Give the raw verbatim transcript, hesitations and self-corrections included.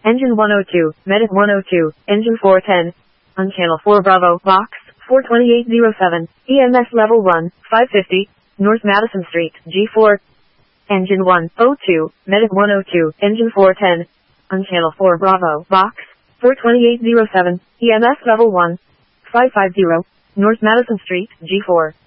Engine one oh two, Medic one oh two, Engine four ten. On Channel four Bravo, Box, four twenty-eight oh seven, E M S Level one, five fifty, North Madison Street, G four. Engine one oh two, Medic one oh two, Engine four ten. On Channel four Bravo, Box, four twenty-eight oh seven, E M S Level one, five fifty, North Madison Street, G four.